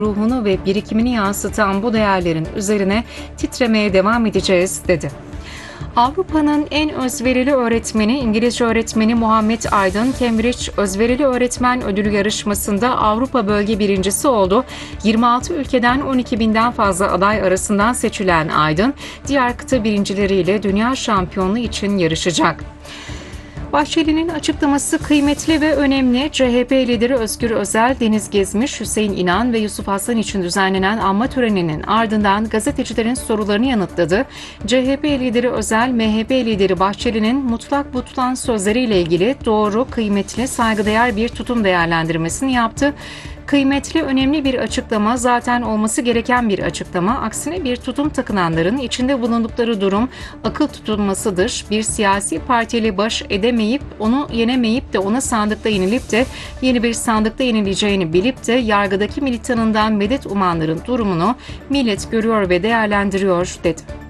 ruhunu ve birikimini yansıtan bu değerlerin üzerine titremeye devam edeceğiz, dedi. Avrupa'nın en özverili öğretmeni, İngilizce öğretmeni Muhammed Aydın, Cambridge Özverili Öğretmen Ödülü yarışmasında Avrupa Bölge birincisi oldu. 26 ülkeden 12.000'den fazla aday arasından seçilen Aydın, diğer kıta birincileriyle dünya şampiyonluğu için yarışacak. Bahçeli'nin açıklaması kıymetli ve önemli. CHP lideri Özgür Özel, Deniz Gezmiş, Hüseyin İnan ve Yusuf Aslan için düzenlenen anma töreninin ardından gazetecilerin sorularını yanıtladı. CHP lideri Özel, MHP lideri Bahçeli'nin mutlak butlan sözleriyle ilgili doğru, kıymetli, saygıdeğer bir tutum değerlendirmesini yaptı. Kıymetli, önemli bir açıklama, zaten olması gereken bir açıklama. Aksine bir tutum takınanların içinde bulundukları durum akıl tutulmasıdır. Bir siyasi partiyle baş edemeyip, onu yenemeyip de ona sandıkta yenilip de yeni bir sandıkta yenileceğini bilip de yargıdaki militanından medet umanların durumunu millet görüyor ve değerlendiriyor, dedi.